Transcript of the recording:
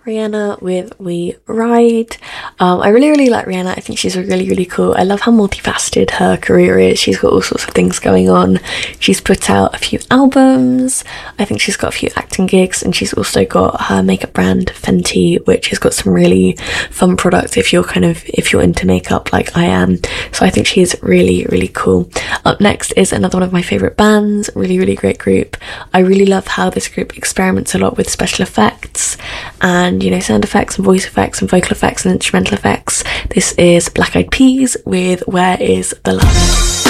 Rihanna with We Ride. I really like Rihanna. I think she's really cool. I love how multifaceted her career is. She's got all sorts of things going on. She's put out a few albums. I think she's got a few acting gigs, and she's also got her makeup brand Fenty, which has got some really fun products if you're into makeup like I am. So I think she's really cool. Up next is another one of my favorite bands. Really great group. I really love how this group experiments a lot with special effects and sound effects and voice effects and vocal effects and instrumental effects. This is Black Eyed Peas with Where Is the Love?